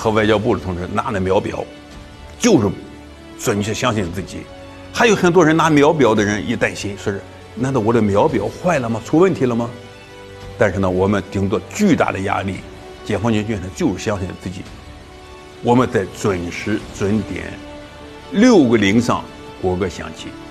和外交部的同志拿那秒表，就是说你是相信自己。还有很多人拿秒表的人一担心，说是难道我的秒表坏了吗？出问题了吗？但是呢，我们顶着巨大的压力，解放军军人就是相信自己。我们在准时准点6个0上国歌响起。